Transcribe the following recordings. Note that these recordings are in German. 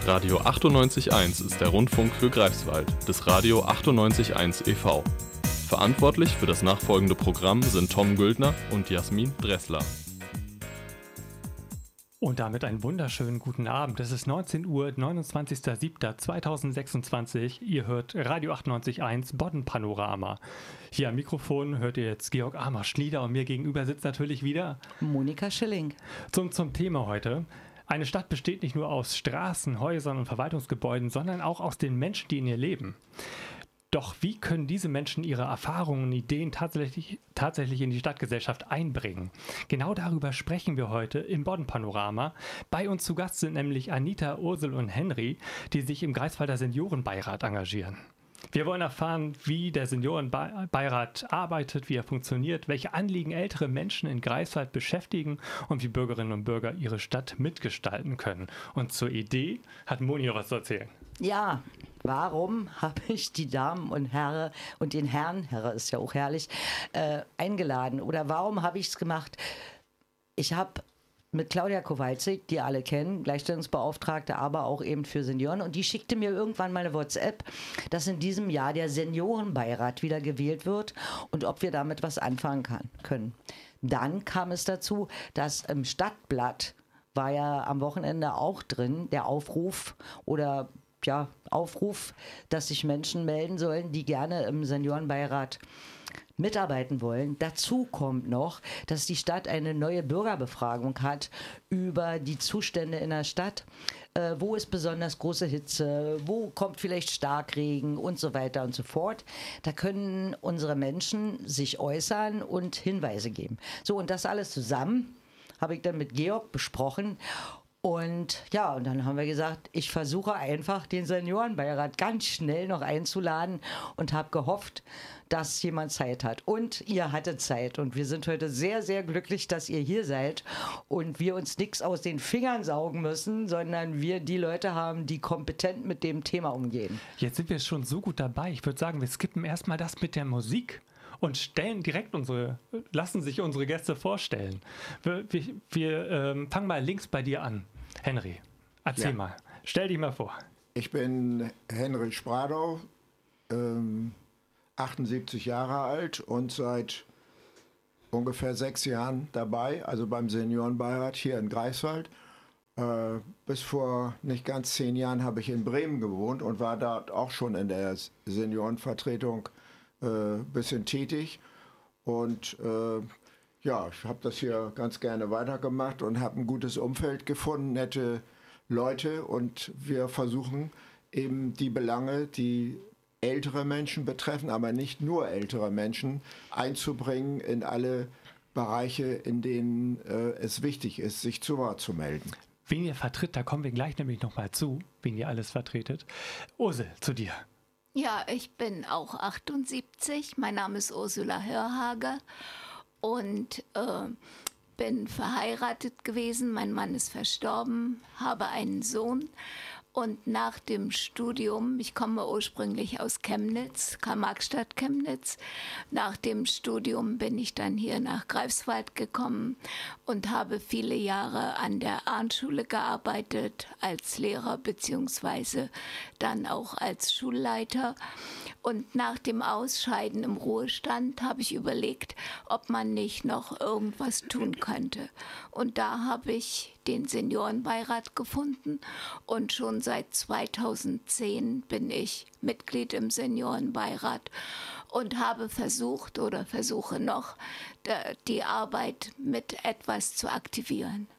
Radio 98.1 ist der Rundfunk für Greifswald des Radio 98.1 e.V. Verantwortlich für das nachfolgende Programm sind Tom Güldner und Jasmin Dressler. Und damit einen wunderschönen guten Abend. Es ist 19 Uhr, 29.07.2026. Ihr hört Radio 98.1 Bodden Panorama. Hier am Mikrofon hört ihr jetzt Georg Ammer-Schnieder und mir gegenüber sitzt natürlich wieder Monika Schilling. Zum Thema heute. Eine Stadt besteht nicht nur aus Straßen, Häusern und Verwaltungsgebäuden, sondern auch aus den Menschen, die in ihr leben. Doch wie können diese Menschen ihre Erfahrungen und Ideen tatsächlich in die Stadtgesellschaft einbringen? Genau darüber sprechen wir heute im Bodden-Panorama. Bei uns zu Gast sind nämlich Anita, Ursel und Henry, die sich im Greifswalder Seniorenbeirat engagieren. Wir wollen erfahren, wie der Seniorenbeirat arbeitet, wie er funktioniert, welche Anliegen ältere Menschen in Greifswald beschäftigen und wie Bürgerinnen und Bürger ihre Stadt mitgestalten können. Und zur Idee hat Moni was zu erzählen. Ja, warum habe ich die Damen und Herren und den Herrn, Herr ist ja auch herrlich, eingeladen? Oder warum habe ich es gemacht? Ich habe mit Claudia Kowalczyk, die alle kennen, Gleichstellungsbeauftragte, aber auch eben für Senioren. Und die schickte mir irgendwann mal eine WhatsApp, dass in diesem Jahr der Seniorenbeirat wieder gewählt wird und ob wir damit was anfangen können. Dann kam es dazu, dass im Stadtblatt war ja am Wochenende auch drin, der Aufruf, dass sich Menschen melden sollen, die gerne im Seniorenbeirat mitarbeiten wollen. Dazu kommt noch, dass die Stadt eine neue Bürgerbefragung hat über die Zustände in der Stadt. Wo ist besonders große Hitze? Wo kommt vielleicht Starkregen und so weiter und so fort. Da können unsere Menschen sich äußern und Hinweise geben. So, und das alles zusammen habe ich dann mit Georg besprochen. Und ja, und dann haben wir gesagt, ich versuche einfach den Seniorenbeirat ganz schnell noch einzuladen und habe gehofft, dass jemand Zeit hat. Und ihr hattet Zeit. Und wir sind heute sehr, sehr glücklich, dass ihr hier seid und wir uns nichts aus den Fingern saugen müssen, sondern wir die Leute haben, die kompetent mit dem Thema umgehen. Jetzt sind wir schon so gut dabei. Ich würde sagen, wir skippen erstmal das mit der Musik und lassen sich unsere Gäste vorstellen. Wir fangen mal links bei dir an. Henry, erzähl mal. Stell dich mal vor. Ich bin Henry Spradow, 78 Jahre alt und seit ungefähr 6 Jahren dabei, also beim Seniorenbeirat hier in Greifswald. Bis vor nicht ganz 10 Jahren habe ich in Bremen gewohnt und war dort auch schon in der Seniorenvertretung bisschen tätig. Und ich habe das hier ganz gerne weitergemacht und habe ein gutes Umfeld gefunden, nette Leute. Und wir versuchen eben die Belange, die ältere Menschen betreffen, aber nicht nur ältere Menschen, einzubringen in alle Bereiche, in denen es wichtig ist, sich zu Wort zu melden. Wen ihr vertritt, da kommen wir gleich nämlich nochmal zu, wen ihr alles vertretet. Ursel, zu dir. Ja, ich bin auch 78. Mein Name ist Ursula Hörhager und bin verheiratet gewesen. Mein Mann ist verstorben, habe einen Sohn. Und nach dem Studium, ich komme ursprünglich aus Chemnitz, Karl-Marx-Stadt Chemnitz. Nach dem Studium bin ich dann hier nach Greifswald gekommen und habe viele Jahre an der Arndt-Schule gearbeitet, als Lehrer beziehungsweise dann auch als Schulleiter. Und nach dem Ausscheiden im Ruhestand habe ich überlegt, ob man nicht noch irgendwas tun könnte. Und da habe ich den Seniorenbeirat gefunden und schon seit 2010 bin ich Mitglied im Seniorenbeirat und habe versucht oder versuche noch, die Arbeit mit etwas zu aktivieren.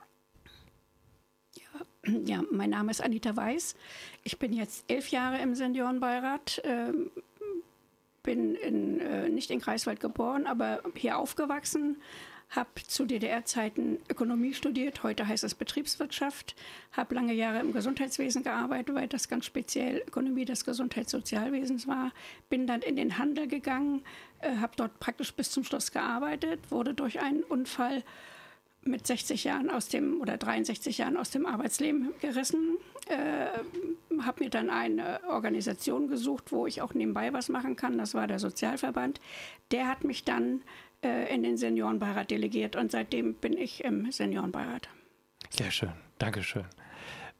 Ja, mein Name ist Anita Weiß. Ich bin jetzt 11 Jahre im Seniorenbeirat, bin nicht in Greifswald geboren, aber hier aufgewachsen. Habe zu DDR-Zeiten Ökonomie studiert, heute heißt es Betriebswirtschaft. Habe lange Jahre im Gesundheitswesen gearbeitet, weil das ganz speziell Ökonomie des Gesundheitssozialwesens war. Bin dann in den Handel gegangen, habe dort praktisch bis zum Schluss gearbeitet, wurde durch einen Unfall mit 60 Jahren 63 Jahren aus dem Arbeitsleben gerissen. Habe mir dann eine Organisation gesucht, wo ich auch nebenbei was machen kann. Das war der Sozialverband. Der hat mich dann in den Seniorenbeirat delegiert und seitdem bin ich im Seniorenbeirat. Sehr schön, Dankeschön.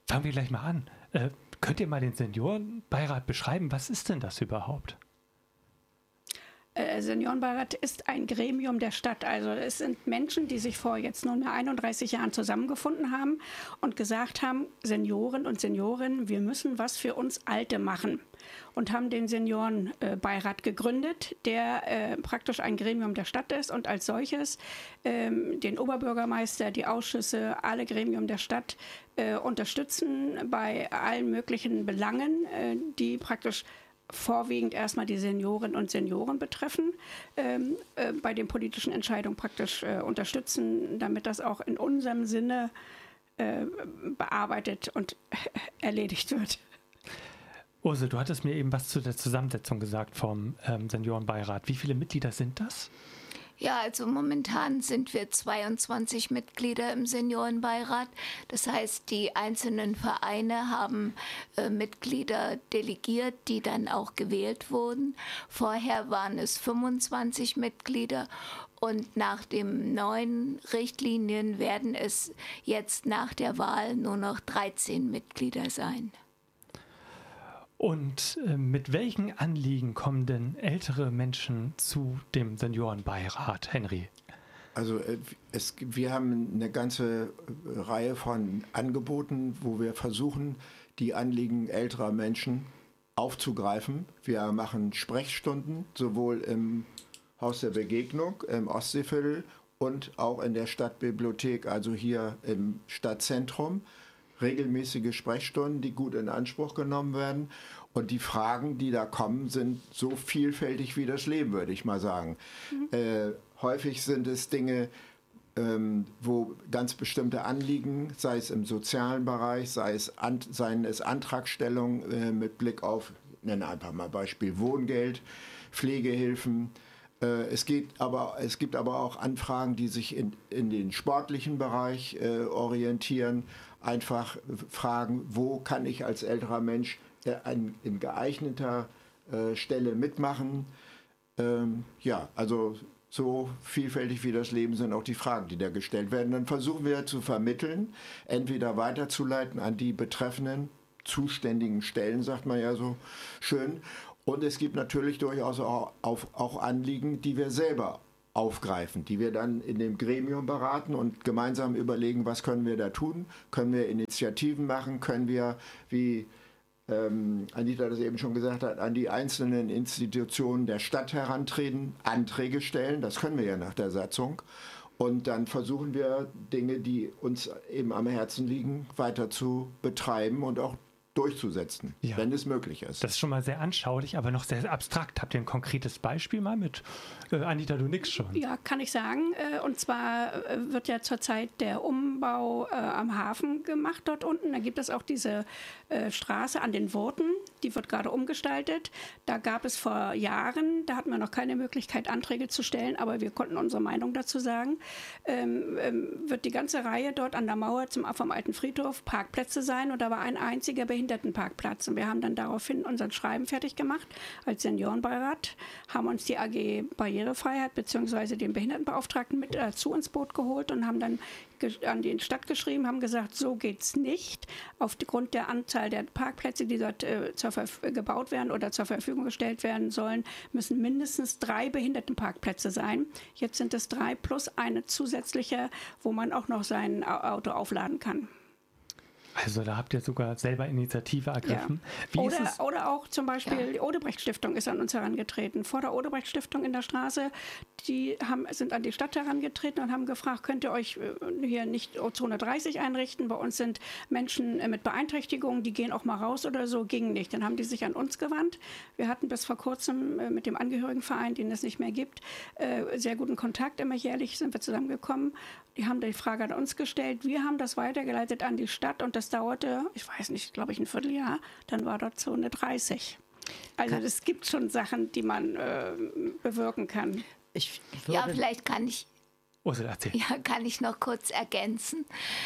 Fangen wir gleich mal an. Könnt ihr mal den Seniorenbeirat beschreiben? Was ist denn das überhaupt? Seniorenbeirat ist ein Gremium der Stadt. Also es sind Menschen, die sich vor jetzt nunmehr 31 Jahren zusammengefunden haben und gesagt haben, Senioren und Seniorinnen, wir müssen was für uns Alte machen. Und haben den Seniorenbeirat gegründet, der praktisch ein Gremium der Stadt ist und als solches den Oberbürgermeister, die Ausschüsse, alle Gremien der Stadt unterstützen bei allen möglichen Belangen, die praktisch vorwiegend erstmal die Seniorinnen und Senioren betreffen, bei den politischen Entscheidungen praktisch unterstützen, damit das auch in unserem Sinne bearbeitet und erledigt wird. Ursel, du hattest mir eben was zu der Zusammensetzung gesagt vom Seniorenbeirat. Wie viele Mitglieder sind das? Ja, also momentan sind wir 22 Mitglieder im Seniorenbeirat. Das heißt, die einzelnen Vereine haben Mitglieder delegiert, die dann auch gewählt wurden. Vorher waren es 25 Mitglieder und nach den neuen Richtlinien werden es jetzt nach der Wahl nur noch 13 Mitglieder sein. Und mit welchen Anliegen kommen denn ältere Menschen zu dem Seniorenbeirat, Henry? Also wir haben eine ganze Reihe von Angeboten, wo wir versuchen, die Anliegen älterer Menschen aufzugreifen. Wir machen Sprechstunden, sowohl im Haus der Begegnung, im Ostseeviertel und auch in der Stadtbibliothek, also hier im Stadtzentrum. Regelmäßige Sprechstunden, die gut in Anspruch genommen werden. Und die Fragen, die da kommen, sind so vielfältig wie das Leben, würde ich mal sagen. Häufig sind es Dinge, wo ganz bestimmte Anliegen, sei es im sozialen Bereich, seien es Antragstellungen mit Blick auf, ich nenne einfach mal Beispiel Wohngeld, Pflegehilfen. Es gibt aber auch Anfragen, die sich in den sportlichen Bereich orientieren. Einfach fragen, wo kann ich als älterer Mensch in geeigneter Stelle mitmachen. Also so vielfältig wie das Leben sind auch die Fragen, die da gestellt werden. Dann versuchen wir zu vermitteln, entweder weiterzuleiten an die betreffenden zuständigen Stellen, sagt man ja so schön. Und es gibt natürlich durchaus auch Anliegen, die wir selber aufgreifen, die wir dann in dem Gremium beraten und gemeinsam überlegen, was können wir da tun? Können wir Initiativen machen? Können wir, wie Anita das eben schon gesagt hat, an die einzelnen Institutionen der Stadt herantreten, Anträge stellen? Das können wir ja nach der Satzung. Und dann versuchen wir, Dinge, die uns eben am Herzen liegen, weiter zu betreiben und auch durchzusetzen, wenn es möglich ist. Das ist schon mal sehr anschaulich, aber noch sehr abstrakt. Habt ihr ein konkretes Beispiel mal mit? Anita, du nix schon. Ja, kann ich sagen. Und zwar wird ja zurzeit der Umbau am Hafen gemacht dort unten. Da gibt es auch diese Straße an den Wurten, die wird gerade umgestaltet. Da gab es vor Jahren, da hatten wir noch keine Möglichkeit, Anträge zu stellen, aber wir konnten unsere Meinung dazu sagen, wird die ganze Reihe dort an der Mauer vom alten Friedhof Parkplätze sein und da war ein einziger Behindertenparkplatz. Und wir haben dann daraufhin unseren Schreiben fertig gemacht als Seniorenbeirat, haben uns die AG Barrierefreiheit bzw. den Behindertenbeauftragten mit dazu ins Boot geholt und haben dann an die Stadt geschrieben, haben gesagt, so geht's nicht. Aufgrund der Anzahl der Parkplätze, die dort gebaut werden oder zur Verfügung gestellt werden sollen, müssen mindestens 3 Behindertenparkplätze sein. Jetzt sind es 3 plus eine zusätzliche, wo man auch noch sein Auto aufladen kann. Also da habt ihr sogar selber Initiative ergriffen. Ja. Oder auch zum Beispiel die Odebrecht-Stiftung ist an uns herangetreten. Vor der Odebrecht-Stiftung in der Straße, sind an die Stadt herangetreten und haben gefragt, könnt ihr euch hier nicht Zone 30 einrichten? Bei uns sind Menschen mit Beeinträchtigungen, die gehen auch mal raus oder so, ging nicht. Dann haben die sich an uns gewandt. Wir hatten bis vor kurzem mit dem Angehörigenverein, den es nicht mehr gibt, sehr guten Kontakt. Immer jährlich sind wir zusammengekommen. Die haben die Frage an uns gestellt. Wir haben das weitergeleitet an die Stadt und das dauerte, ich weiß nicht, glaube ich, ein Vierteljahr. Dann war dort Zone 30. Also es gibt schon Sachen, die man bewirken kann. Vielleicht kann ich noch kurz ergänzen.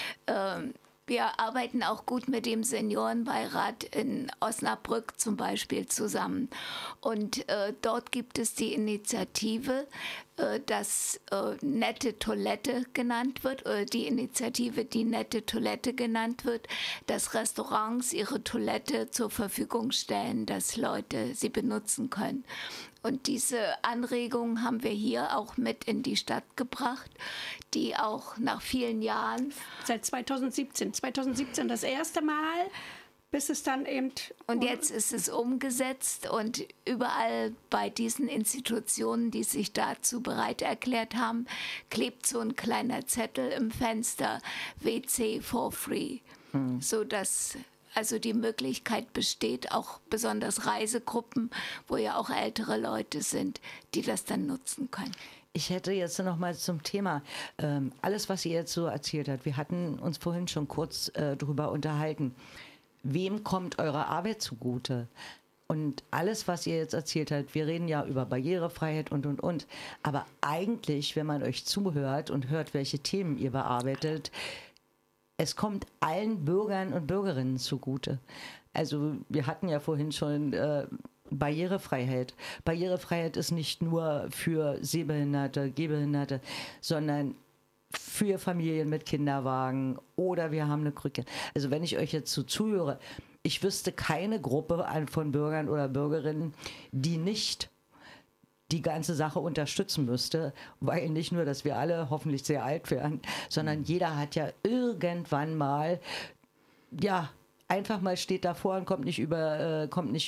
Wir arbeiten auch gut mit dem Seniorenbeirat in Osnabrück zum Beispiel zusammen. Und dort gibt es die Initiative, das Nette Toilette genannt wird, oder die Initiative, die Nette Toilette genannt wird, dass Restaurants ihre Toilette zur Verfügung stellen, dass Leute sie benutzen können. Und diese Anregung haben wir hier auch mit in die Stadt gebracht, die auch nach vielen Jahren... Seit 2017 das erste Mal, bis es dann eben... Und jetzt ist es umgesetzt und überall bei diesen Institutionen, die sich dazu bereit erklärt haben, klebt so ein kleiner Zettel im Fenster, WC for free, sodass also die Möglichkeit besteht, auch besonders Reisegruppen, wo ja auch ältere Leute sind, die das dann nutzen können. Ich hätte jetzt noch mal zum Thema, alles, was ihr jetzt so erzählt habt, wir hatten uns vorhin schon kurz drüber unterhalten. Wem kommt eure Arbeit zugute? Und alles, was ihr jetzt erzählt habt, wir reden ja über Barrierefreiheit und. Aber eigentlich, wenn man euch zuhört und hört, welche Themen ihr bearbeitet, es kommt allen Bürgern und Bürgerinnen zugute. Also wir hatten ja vorhin schon Barrierefreiheit. Barrierefreiheit ist nicht nur für Sehbehinderte, Gehbehinderte, sondern für Familien mit Kinderwagen oder wir haben eine Krücke. Also wenn ich euch jetzt so zuhöre, ich wüsste keine Gruppe von Bürgern oder Bürgerinnen, die nicht die ganze Sache unterstützen müsste, weil nicht nur, dass wir alle hoffentlich sehr alt werden, sondern jeder hat ja irgendwann mal, ja, einfach mal steht davor und kommt nicht über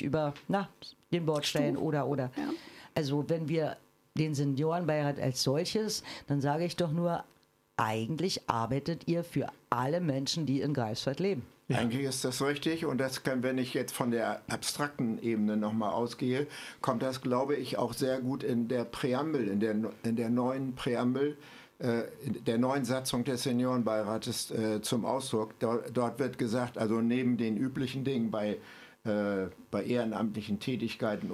den Bordstein oder. Ja. Also wenn wir den Seniorenbeirat als solches, dann sage ich doch nur, eigentlich arbeitet ihr für alle Menschen, die in Greifswald leben. Ja. Eigentlich ist das richtig und das kann, wenn ich jetzt von der abstrakten Ebene nochmal ausgehe, kommt das, glaube ich, auch sehr gut in der Präambel, in der neuen Präambel, in der neuen Satzung des Seniorenbeirates zum Ausdruck. Dort wird gesagt, also neben den üblichen Dingen bei ehrenamtlichen Tätigkeiten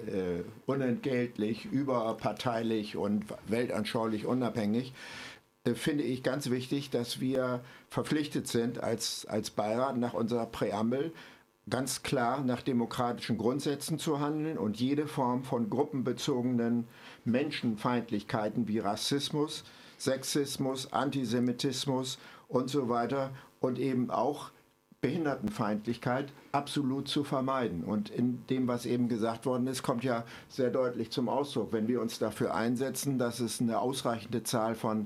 unentgeltlich, überparteilich und weltanschaulich unabhängig, finde ich ganz wichtig, dass wir verpflichtet sind, als Beirat nach unserer Präambel ganz klar nach demokratischen Grundsätzen zu handeln und jede Form von gruppenbezogenen Menschenfeindlichkeiten wie Rassismus, Sexismus, Antisemitismus und so weiter und eben auch Behindertenfeindlichkeit absolut zu vermeiden. Und in dem, was eben gesagt worden ist, kommt ja sehr deutlich zum Ausdruck. Wenn wir uns dafür einsetzen, dass es eine ausreichende Zahl von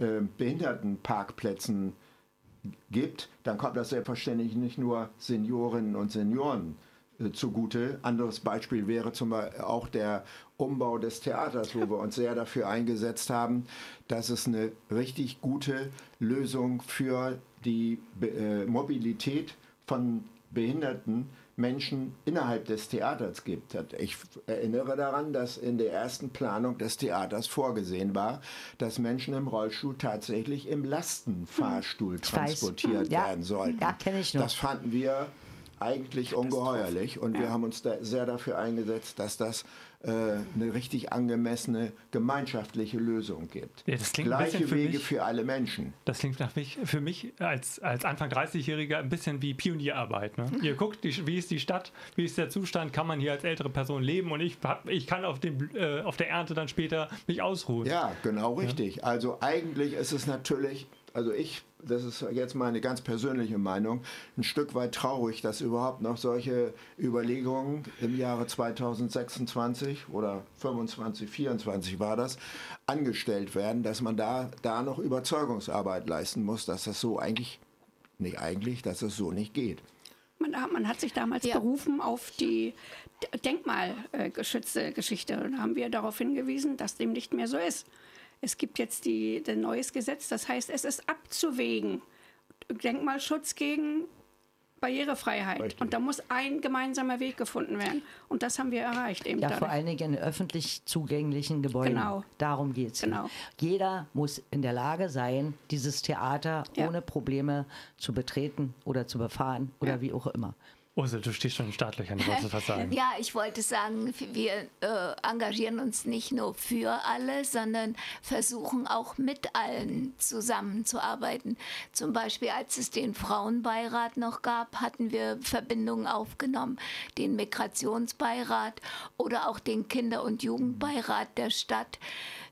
Behindertenparkplätzen gibt, dann kommt das selbstverständlich nicht nur Seniorinnen und Senioren zugute. Anderes Beispiel wäre zum Beispiel auch der Umbau des Theaters, wo wir uns sehr dafür eingesetzt haben, dass es eine richtig gute Lösung für die Mobilität von behinderten Menschen innerhalb des Theaters gibt. Ich erinnere daran, dass in der ersten Planung des Theaters vorgesehen war, dass Menschen im Rollstuhl tatsächlich im Lastenfahrstuhl transportiert werden sollten. Ja, kenne ich noch. Das fanden wir eigentlich ungeheuerlich und wir haben uns da sehr dafür eingesetzt, dass das eine richtig angemessene gemeinschaftliche Lösung gibt. Ja, das klingt Gleiche Wege für alle Menschen. Das klingt für mich als Anfang 30-Jähriger ein bisschen wie Pionierarbeit. Ne? Ihr guckt, wie ist die Stadt, wie ist der Zustand, kann man hier als ältere Person leben und ich kann auf der Ernte dann später mich ausruhen. Ja, genau richtig. Ja? Also eigentlich ist es natürlich, das ist jetzt meine ganz persönliche Meinung, ein Stück weit traurig, dass überhaupt noch solche Überlegungen im Jahre 2026 oder 25, 24 war das, angestellt werden, dass man da noch Überzeugungsarbeit leisten muss, dass das so dass es so nicht geht. Man hat sich damals berufen auf die denkmalgeschützte Geschichte und haben wir darauf hingewiesen, dass dem nicht mehr so ist. Es gibt jetzt ein neues Gesetz, das heißt, es ist abzuwägen. Denkmalschutz gegen Barrierefreiheit. Richtig. Und da muss ein gemeinsamer Weg gefunden werden. Und das haben wir erreicht. Eben vor allen Dingen in öffentlich zugänglichen Gebäuden. Genau. Darum geht es. Genau. Jeder muss in der Lage sein, dieses Theater ohne Probleme zu betreten oder zu befahren oder wie auch immer. Ursel, du stehst schon in Startlöchern, du wolltest was sagen. Ja, ich wollte sagen, wir engagieren uns nicht nur für alle, sondern versuchen auch mit allen zusammenzuarbeiten. Zum Beispiel, als es den Frauenbeirat noch gab, hatten wir Verbindungen aufgenommen, den Migrationsbeirat oder auch den Kinder- und Jugendbeirat der Stadt.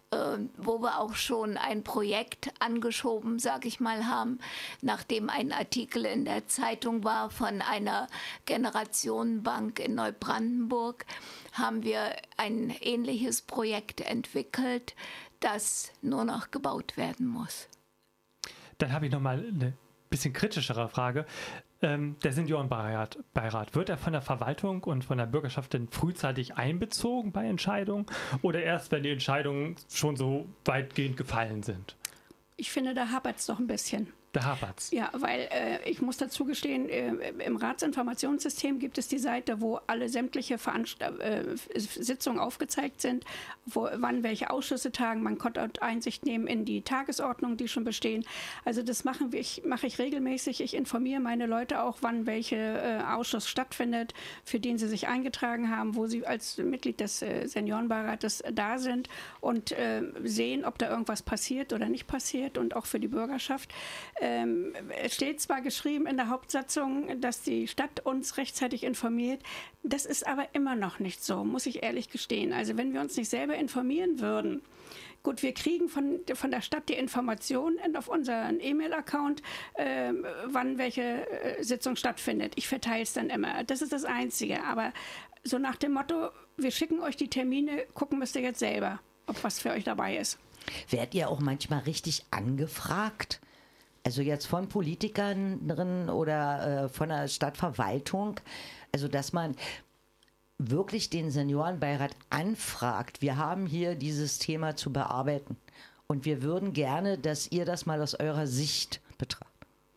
wo wir auch schon ein Projekt angeschoben, sage ich mal, haben, nachdem ein Artikel in der Zeitung war von einer Generationenbank in Neubrandenburg, haben wir ein ähnliches Projekt entwickelt, das nur noch gebaut werden muss. Dann habe ich nochmal eine bisschen kritischere Frage. Der Seniorenbeirat, wird er von der Verwaltung und von der Bürgerschaft denn frühzeitig einbezogen bei Entscheidungen oder erst, wenn die Entscheidungen schon so weitgehend gefallen sind? Ich finde, da hapert es doch ein bisschen. Da hapert's. Ja, weil ich muss dazu gestehen, im Ratsinformationssystem gibt es die Seite, wo alle sämtliche Sitzungen aufgezeigt sind, wann welche Ausschüsse tagen. Man konnte dort Einsicht nehmen in die Tagesordnungen, die schon bestehen. Also das mache ich regelmäßig. Ich informiere meine Leute auch, wann welcher Ausschuss stattfindet, für den sie sich eingetragen haben, wo sie als Mitglied des Seniorenbeirates da sind und sehen, ob da irgendwas passiert oder nicht passiert, und auch für die Bürgerschaft. Es steht zwar geschrieben in der Hauptsatzung, dass die Stadt uns rechtzeitig informiert, das ist aber immer noch nicht so, muss ich ehrlich gestehen. Also wenn wir uns nicht selber informieren würden, gut, wir kriegen von der Stadt die Information auf unseren E-Mail-Account, wann welche Sitzung stattfindet. Ich verteile es dann immer. Das ist das Einzige. Aber so nach dem Motto, wir schicken euch die Termine, gucken müsst ihr jetzt selber, ob was für euch dabei ist. Werdet ihr auch manchmal richtig angefragt? Also jetzt von Politikern oder von der Stadtverwaltung, also dass man wirklich den Seniorenbeirat anfragt, wir haben hier dieses Thema zu bearbeiten und wir würden gerne, dass ihr das mal aus eurer Sicht betrachtet.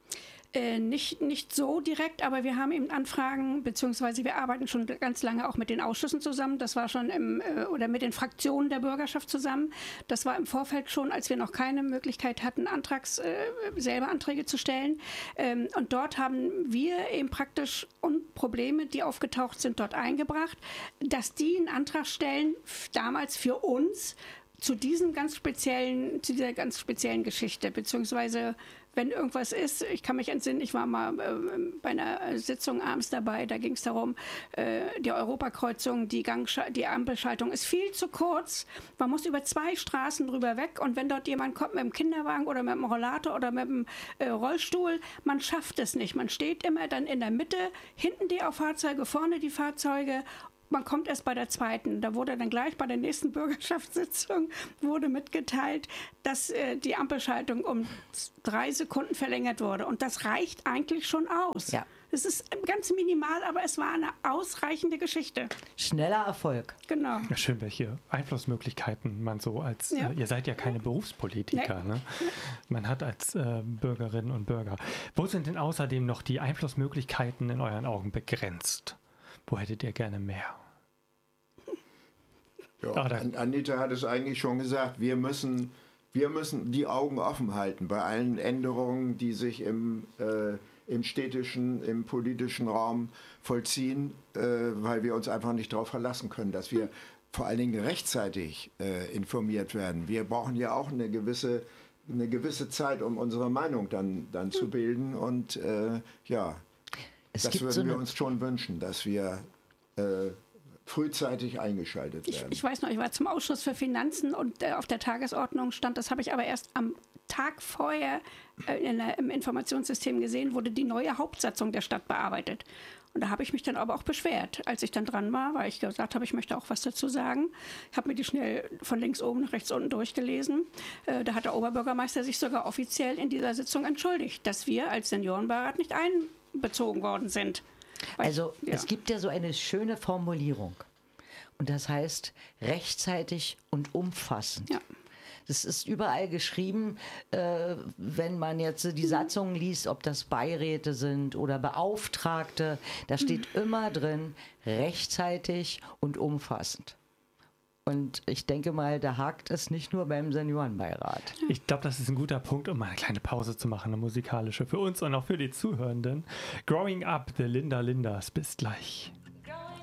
Nicht so direkt, aber wir haben eben Anfragen, beziehungsweise wir arbeiten schon ganz lange auch mit den Ausschüssen zusammen. Das war schon oder mit den Fraktionen der Bürgerschaft zusammen. Das war im Vorfeld schon, als wir noch keine Möglichkeit hatten, selber Anträge zu stellen. Und dort haben wir eben praktisch Probleme, die aufgetaucht sind, dort eingebracht, dass die einen Antrag stellen, damals für uns, zu dieser ganz speziellen Geschichte, beziehungsweise wenn irgendwas ist, ich kann mich entsinnen, ich war mal bei einer Sitzung abends dabei, da ging es darum, die Europakreuzung, die Ampelschaltung ist viel zu kurz, man muss über 2 Straßen drüber weg, und wenn dort jemand kommt mit dem Kinderwagen oder mit dem Rollator oder mit dem Rollstuhl, man schafft es nicht, man steht immer dann in der Mitte, hinten die Fahrzeuge, vorne die Fahrzeuge. Man kommt erst bei der zweiten. Da wurde dann gleich bei der nächsten Bürgerschaftssitzung mitgeteilt, dass die Ampelschaltung um 3 Sekunden verlängert wurde. Und das reicht eigentlich schon aus. Ja. Es ist ganz minimal, aber es war eine ausreichende Geschichte. Schneller Erfolg. Genau. Ja, schön, welche Einflussmöglichkeiten man so als, ihr seid ja keine Berufspolitiker, ne? Man hat als Bürgerinnen und Bürger. Wo sind denn außerdem noch die Einflussmöglichkeiten in euren Augen begrenzt? Wo hättet ihr gerne mehr? Ja, Anita hat es eigentlich schon gesagt, wir müssen die Augen offen halten bei allen Änderungen, die sich im städtischen, im politischen Raum vollziehen, weil wir uns einfach nicht darauf verlassen können, dass wir vor allen Dingen rechtzeitig informiert werden. Wir brauchen ja auch eine gewisse Zeit, um unsere Meinung dann zu bilden, und das würden wir uns schon wünschen, dass wir frühzeitig eingeschaltet werden. Ich weiß noch, ich war zum Ausschuss für Finanzen und auf der Tagesordnung stand, das habe ich aber erst am Tag vorher im Informationssystem gesehen, wurde die neue Hauptsatzung der Stadt bearbeitet. Und da habe ich mich dann aber auch beschwert, als ich dann dran war, weil ich gesagt habe, ich möchte auch was dazu sagen. Ich habe mir die schnell von links oben nach rechts unten durchgelesen. Da hat der Oberbürgermeister sich sogar offiziell in dieser Sitzung entschuldigt, dass wir als Seniorenbeirat nicht einbezogen worden sind. Es gibt ja so eine schöne Formulierung. Und das heißt rechtzeitig und umfassend. Ja. Das ist überall geschrieben, wenn man jetzt die Satzungen liest, ob das Beiräte sind oder Beauftragte. Da steht immer drin, rechtzeitig und umfassend. Und ich denke mal, da hakt es nicht nur beim Seniorenbeirat. Ich glaube, das ist ein guter Punkt, um mal eine kleine Pause zu machen, eine musikalische, für uns und auch für die Zuhörenden. Growing Up, the Linda Lindas. Bis gleich.